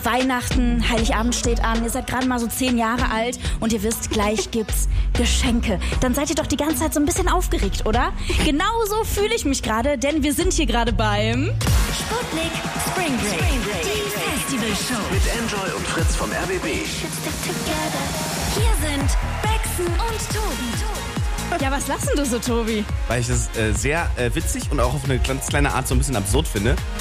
Weihnachten, Heiligabend steht an, ihr seid gerade mal so 10 Jahre alt und ihr wisst, gleich gibt's Geschenke. Dann seid ihr doch die ganze Zeit so ein bisschen aufgeregt, oder? Genauso fühle ich mich gerade, denn wir sind hier gerade beim Sputnik Spring Break. Die Festival Show. Mit Enjoy und Fritz vom RBB. Hier sind Bexen und Tobi. Ja, was lachst denn du so, Tobi? Weil ich das sehr witzig und auch auf eine ganz kleine Art so ein bisschen absurd finde.